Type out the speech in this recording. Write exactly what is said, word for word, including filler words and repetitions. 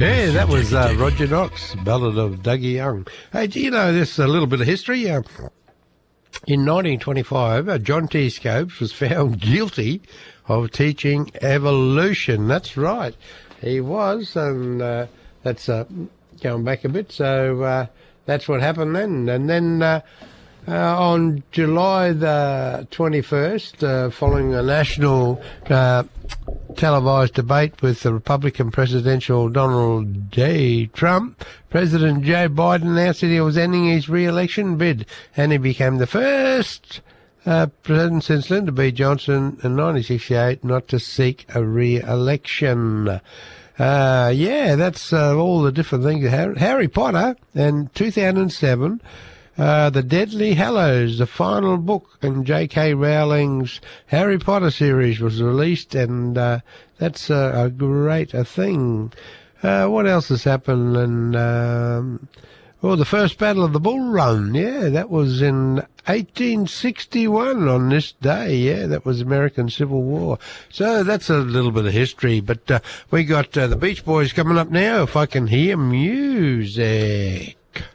Yeah, that was uh, Roger Knox, Ballad of Dougie Young. Hey, do you know this, a little bit of history? Uh, in nineteen twenty-five, uh, John T. Scopes was found guilty of teaching evolution. That's right. He was, and uh, that's uh, going back a bit. So uh, that's what happened then. And then uh, uh, on July the twenty-first, uh, following a national uh, televised debate with the Republican presidential Donald J. Trump, President Joe Biden announced that he was ending his re-election bid, and he became the first uh, president since Lyndon B. Johnson in nineteen sixty-eight not to seek a re-election. Uh, yeah, that's uh, all the different things. Harry, Harry Potter in two thousand seven, uh, The Deathly Hallows, the final book in J K. Rowling's Harry Potter series, was released, and uh, that's uh, a great a thing. Uh, what else has happened? And um, well, the first Battle of the Bull Run, yeah, that was in eighteen sixty-one on this day. Yeah, that was American Civil War. So that's a little bit of history. But uh, we got uh, the Beach Boys coming up now, If I Can Hear Music.